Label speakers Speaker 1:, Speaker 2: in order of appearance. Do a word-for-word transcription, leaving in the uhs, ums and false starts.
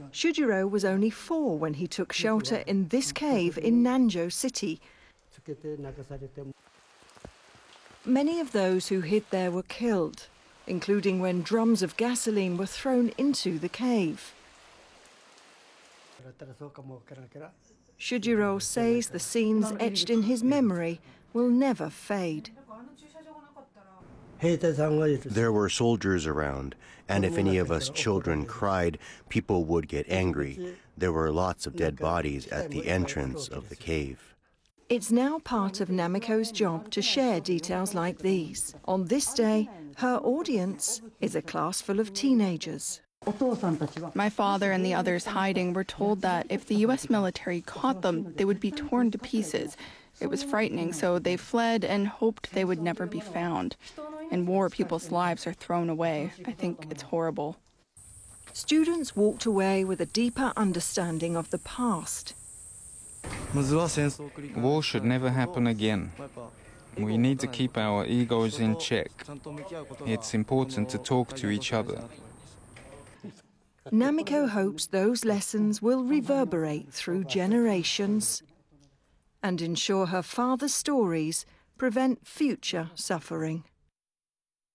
Speaker 1: Shujiro was only four when he took shelter in this cave in Nanzhou City. Many of those who hid there were killed, including when drums of gasoline were thrown into the cave. Shujiro says the scenes etched in his memory will never fade.
Speaker 2: There were soldiers around, and if any of us children cried, people would get angry. There were lots of dead bodies at the entrance of the cave.
Speaker 1: It's now part of Namiko's job to share details like these. On this day, her audience is a class full of teenagers.
Speaker 3: My father and the others hiding were told that if the U S military caught them, they would be torn to pieces. It was frightening, so they fled and hoped they would never be found. In war, people's lives are thrown away. I think it's horrible.
Speaker 1: Students walked away with a deeper understanding of the past.
Speaker 4: War should never happen again. We need to keep our egos in check. It's important to talk to each other.
Speaker 1: Namiko hopes those lessons will reverberate through generations and ensure her father's stories prevent future suffering.